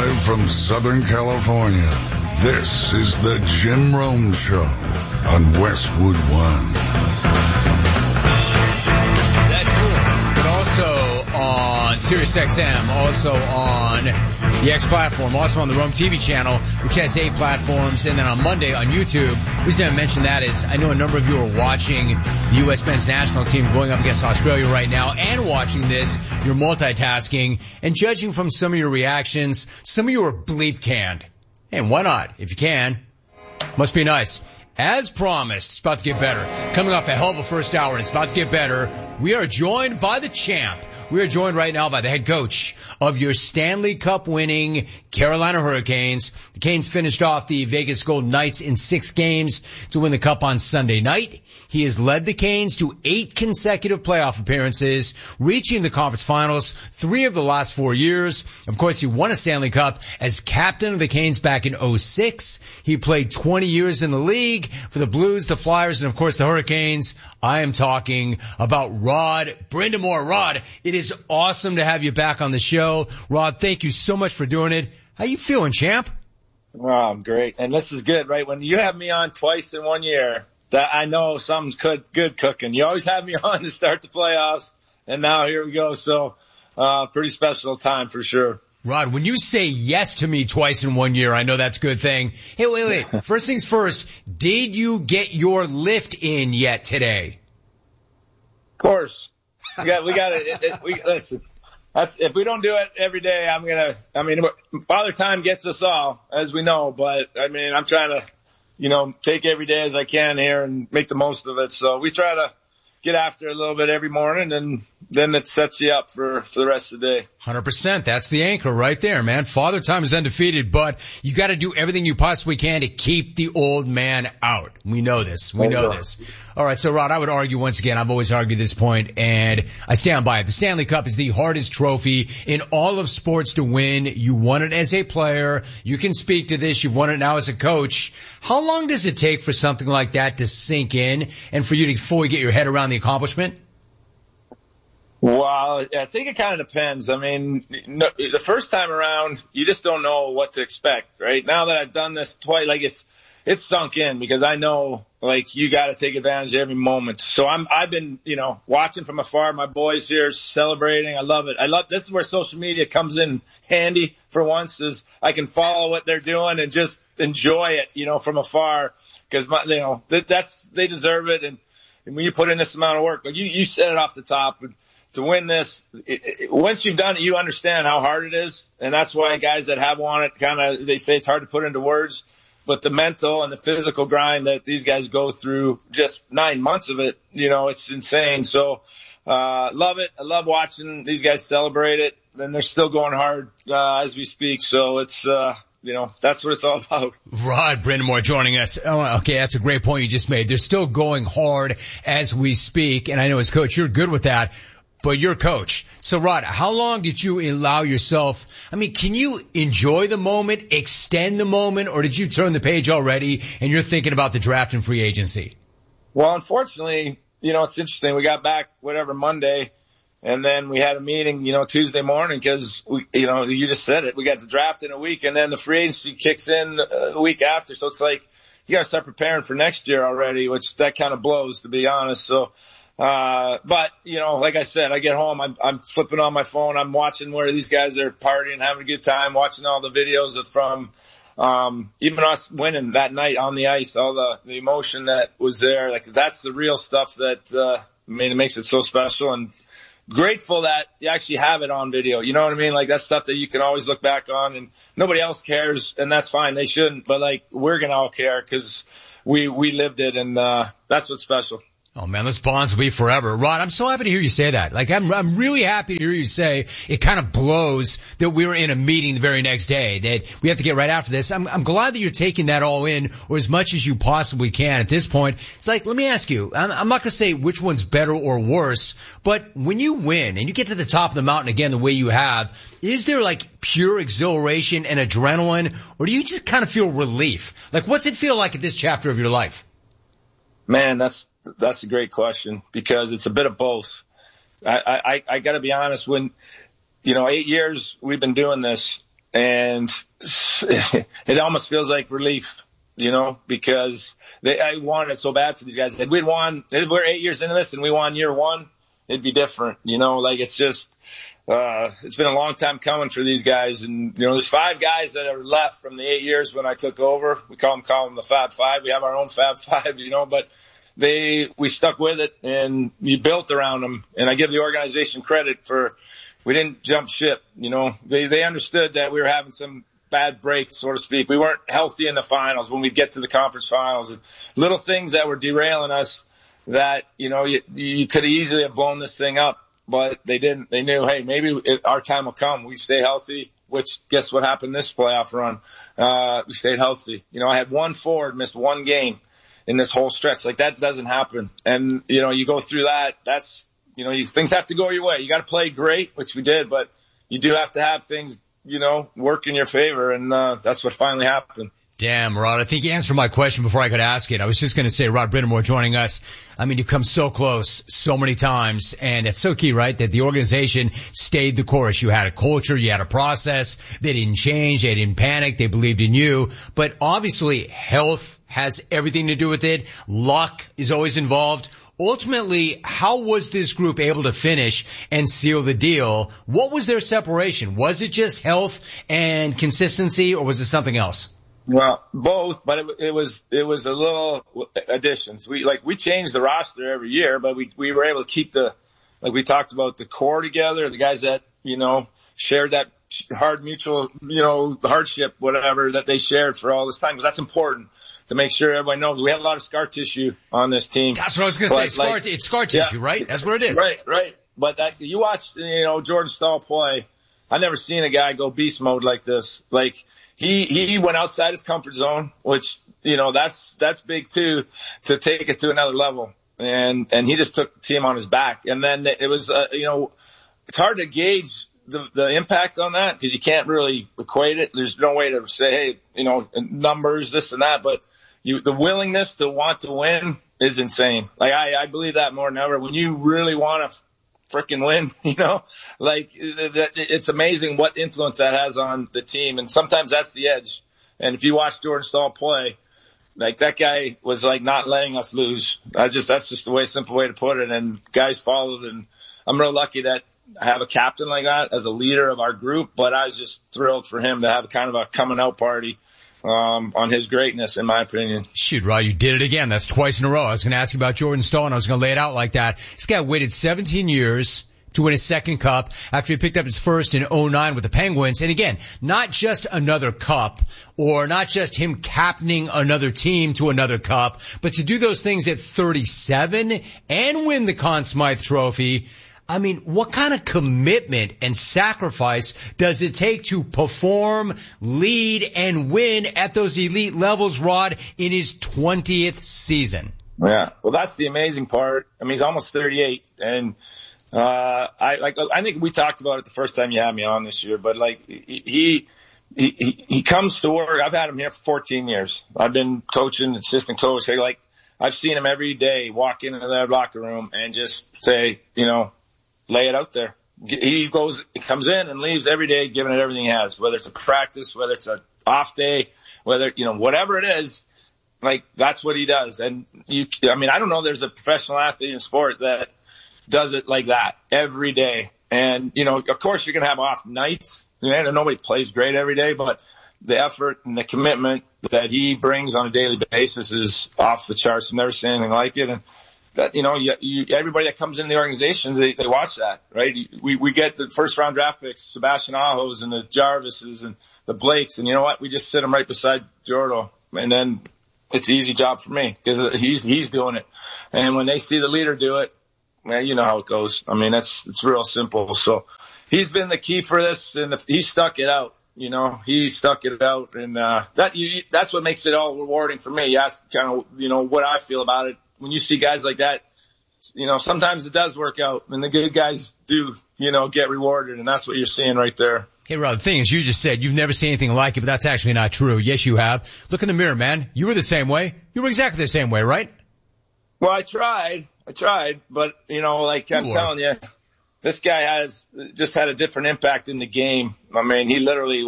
Live from Southern California, this is the Jim Rome Show on Westwood One. That's cool. But also on SiriusXM, also on the X platform, also on the Rome TV channel, which has 8 platforms, and then on Monday on YouTube. The reason I mention that is I know a number of you are watching the U.S. men's national team going up against Australia right now and watching this. You're multitasking, and judging from some of your reactions, some of you are bleep canned. And why not? If you can, must be nice. As promised, it's about to get better. Coming off a hell of a first hour, and it's about to get better. We are joined by the champ. We are joined right now by the head coach of your Stanley Cup winning Carolina Hurricanes. The Canes finished off the Vegas Golden Knights in 6 games to win the Cup on Sunday night. He has led the Canes to 8 consecutive playoff appearances, reaching the conference finals 3 of the last 4 years. Of course, he won a Stanley Cup as captain of the Canes back in 2006. He played 20 years in the league for the Blues, the Flyers, and of course the Hurricanes. I am talking about Rod Brind'Amour. Rod, it is awesome to have you back on the show. Rod, thank you so much for doing it. How you feeling, champ? Oh, I'm great. And this is good, right? When you have me on twice in 1 year, that I know something's good cooking. You always have me on to start the playoffs, and now here we go. So, pretty special time for sure. Rod, when you say yes to me twice in 1 year, I know that's a good thing. Hey, wait. First things first, did you get your lift in yet today? Of course. We got it. Listen, if we don't do it every day, Father Time gets us all, as we know, but I'm trying to, take every day as I can here and make the most of it. So we try to get after it a little bit every morning, and then it sets you up for the rest of the day. 100%. That's the anchor right there, man. Father Time is undefeated, but you got to do everything you possibly can to keep the old man out. We know this. All right. So, Rod, I would argue once again, I've always argued this point, and I stand by it. The Stanley Cup is the hardest trophy in all of sports to win. You won it as a player. You can speak to this. You've won it now as a coach. How long does it take for something like that to sink in and for you to fully get your head around the accomplishment? Well, I think it kind of depends. The first time around, you just don't know what to expect, right? Now that I've done this twice, it's sunk in because I know, you got to take advantage of every moment. So I've been, watching from afar. My boys here celebrating. I love it. This is where social media comes in handy for once, is I can follow what they're doing and just enjoy it, from afar, because they deserve it. And when you put in this amount of work, you said it off the top. To win this, once you've done it, you understand how hard it is. And that's why guys that have won it they say it's hard to put into words, but the mental and the physical grind that these guys go through, just 9 months of it, it's insane. So, love it. I love watching these guys celebrate it, and they're still going hard, as we speak. So it's, that's what it's all about. Rod Brind'Amour joining us. Oh, okay, that's a great point you just made. They're still going hard as we speak, and I know as coach, you're good with that. But you're coach. So, Rod, how long did you allow yourself? Can you enjoy the moment, extend the moment, or did you turn the page already and you're thinking about the draft and free agency? Well, unfortunately, it's interesting. We got back, Monday, and then we had a meeting, Tuesday morning because, you just said it. We got the draft in a week, and then the free agency kicks in a week after. So it's like you got to start preparing for next year already, which that kind of blows, to be honest. So, but, like I said, I get home, I'm flipping on my phone. I'm watching where these guys are partying, having a good time, watching all the videos from, even us winning that night on the ice, all the emotion that was there. That's the real stuff that, it makes it so special, and grateful that you actually have it on video. You know what I mean? That's stuff that you can always look back on, and nobody else cares, and that's fine. They shouldn't, but we're going to all care because we lived it, and, that's what's special. Oh man, those bonds will be forever. Rod, I'm so happy to hear you say that. I'm really happy to hear you say it kind of blows that we were in a meeting the very next day, that we have to get right after this. I'm glad that you're taking that all in, or as much as you possibly can at this point. It's let me ask you, I'm not going to say which one's better or worse, but when you win and you get to the top of the mountain again the way you have, is there pure exhilaration and adrenaline, or do you just kind of feel relief? What's it feel like at this chapter of your life? Man, that's a great question, because it's a bit of both. I got to be honest. When 8 years we've been doing this, and it almost feels like relief, because I wanted it so bad for these guys. If we're 8 years into this and we won year one, it'd be different, it's just, it's been a long time coming for these guys. And, there's 5 guys that are left from the 8 years when I took over. We call them the Fab Five. We have our own Fab Five, but we stuck with it and you built around them. And I give the organization credit we didn't jump ship, they understood that we were having some bad breaks, so to speak. We weren't healthy in the finals when we get to the conference finals, and little things that were derailing us that, you could easily have blown this thing up, but they didn't. They knew, hey, maybe our time will come. We stay healthy, which guess what happened this playoff run? We stayed healthy. I had one forward missed one game in this whole stretch. Like that doesn't happen. And, you go through that. That's, things have to go your way. You got to play great, which we did, but you do have to have things, work in your favor. And, that's what finally happened. Damn, Rod, I think you answered my question before I could ask it. I was just going to say, Rod Brind'Amour joining us. I mean, you've come so close so many times, and it's so key, right, that the organization stayed the course. You had a culture, you had a process. They didn't change, they didn't panic, they believed in you. But obviously, health has everything to do with it. Luck is always involved. Ultimately, how was this group able to finish and seal the deal? What was their separation? Was it just health and consistency, or was it something else? Well, both, but it was a little additions. We changed the roster every year, but we were able to keep we talked about the core together, the guys that, shared that hard mutual, hardship, whatever that they shared for all this time. Because that's important to make sure everybody knows. We have a lot of scar tissue on this team. That's what I was going to say. It's scar tissue, right? That's what it is. Right. But you watch, Jordan Staal play. I've never seen a guy go beast mode like this. He went outside his comfort zone, which, that's big too, to take it to another level. And he just took the team on his back. And then it was, it's hard to gauge the impact on that because you can't really equate it. There's no way to say, hey, numbers, this and that, but the willingness to want to win is insane. I believe that more than ever. When you really want to freaking win, it's amazing what influence that has on the team. And sometimes that's the edge. And if you watch Jordan Staal play, that guy was not letting us lose. That's just the simple way to put it. And guys followed, and I'm real lucky that I have a captain like that as a leader of our group, but I was just thrilled for him to have kind of a coming out party on his greatness, in my opinion. Shoot, Rod, you did it again. That's twice in a row. I was going to ask you about Jordan Staal, and I was going to lay it out like that. This guy waited 17 years to win his second cup after he picked up his first in 2009 with the Penguins. And again, not just another cup or not just him captaining another team to another cup, but to do those things at 37 and win the Conn Smythe Trophy. I mean, what kind of commitment and sacrifice does it take to perform, lead, and win at those elite levels, Rod, in his 20th season? Yeah, well, that's the amazing part. I mean, he's almost 38, and I think we talked about it the first time you had me on this year, but he comes to work. I've had him here for 14 years. I've been coaching, assistant coach. I've seen him every day walk into that locker room and just say, lay it out there. He comes in and leaves every day giving it everything he has, whether it's a practice, whether it's an off day, whether, whatever it is, that's what he does. And I don't know there's a professional athlete in sport that does it like that every day. And, of course you're going to have off nights. Nobody plays great every day, but the effort and the commitment that he brings on a daily basis is off the charts. I've never seen anything like it. And that, everybody that comes into the organization, they watch that, right? We get the first round draft picks, Sebastian Ahos and the Jarvises and the Blakes. And you know what? We just sit them right beside Jordo. And then it's an easy job for me because he's doing it. And when they see the leader do it, well, you know how it goes. I mean, it's real simple. So he's been the key for this, and he stuck it out. He stuck it out, and that's what makes it all rewarding for me. You ask kind of, what I feel about it. When you see guys like that, sometimes it does work out, and the good guys do, get rewarded, and that's what you're seeing right there. Hey, Rod, the thing is, you just said you've never seen anything like it, but that's actually not true. Yes, you have. Look in the mirror, man. You were the same way. You were exactly the same way, right? Well, I tried, but, I'm telling you, this guy has just had a different impact in the game. I mean, he literally